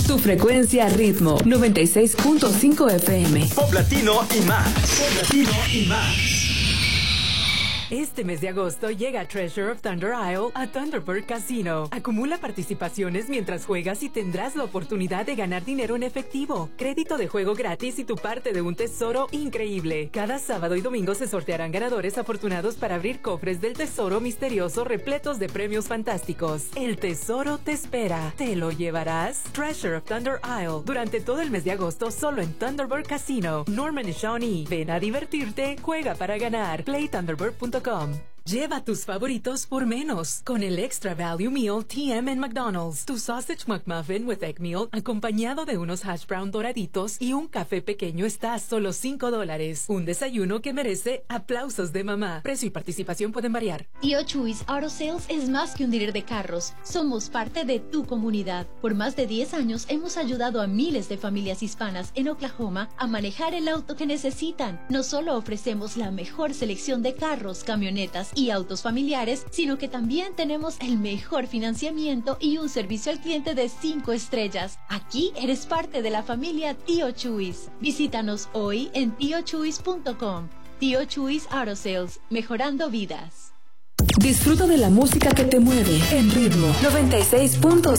Tu frecuencia ritmo 96.5 FM. Pop latino y más. Pop latino y más. Este mes de agosto llega Treasure of Thunder Isle a Thunderbird Casino. Acumula participaciones mientras juegas y tendrás la oportunidad de ganar dinero en efectivo, crédito de juego gratis y tu parte de un tesoro increíble. Cada sábado y domingo se sortearán ganadores afortunados para abrir cofres del tesoro misterioso repletos de premios fantásticos. El tesoro te espera. ¿Te lo llevarás? Treasure of Thunder Isle durante todo el mes de agosto solo en Thunderbird Casino. Norman y Shawnee. Ven a divertirte, juega para ganar. PlayThunderbird.com. Lleva tus favoritos por menos con el Extra Value Meal TM en McDonald's. Tu Sausage McMuffin with Egg Meal acompañado de unos hash brown doraditos y un café pequeño está a solo $5. Un desayuno que merece aplausos de mamá. Precio y participación pueden variar. Tío Chuys Auto Sales es más que un dealer de carros. Somos parte de tu comunidad. Por más de 10 años hemos ayudado a miles de familias hispanas en Oklahoma a manejar el auto que necesitan. No solo ofrecemos la mejor selección de carros, camionetas y autos familiares, sino que también tenemos el mejor financiamiento y un servicio al cliente de 5 estrellas. Aquí eres parte de la familia Tío Chuys. Visítanos hoy en tiochuys.com. Tío Chuys Auto Sales, mejorando vidas. Disfruta de la música que te mueve en ritmo 96.5